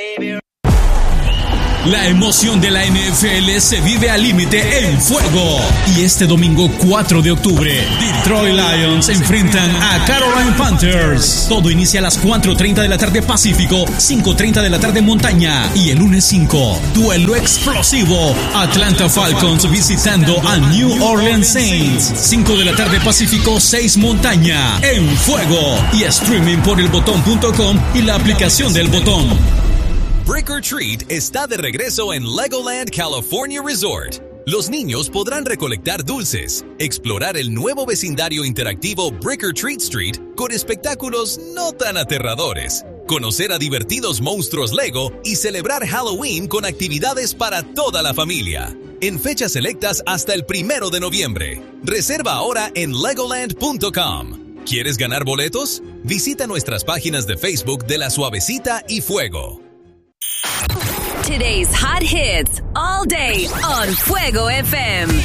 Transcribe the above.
La emoción de la NFL se vive al límite en Fuego. Y este domingo 4 de octubre, Detroit Lions enfrentan a Carolina Panthers. Todo inicia a las 4:30 de la tarde Pacífico, 5:30 de la tarde Montaña. Y el lunes 5, duelo explosivo. Atlanta Falcons visitando a New Orleans Saints. 5 de la tarde Pacífico, 6 Montaña. En Fuego. Y streaming por elbotón.com y la aplicación del Botón. Brick or Treat está de regreso en Legoland California Resort. Los niños podrán recolectar dulces, explorar el nuevo vecindario interactivo Brick or Treat Street con espectáculos no tan aterradores, conocer a divertidos monstruos Lego y celebrar Halloween con actividades para toda la familia. En fechas selectas hasta el 1 de noviembre. Reserva ahora en Legoland.com. ¿Quieres ganar boletos? Visita nuestras páginas de Facebook de La Suavecita y Fuego. Today's hot hits all day on Fuego FM.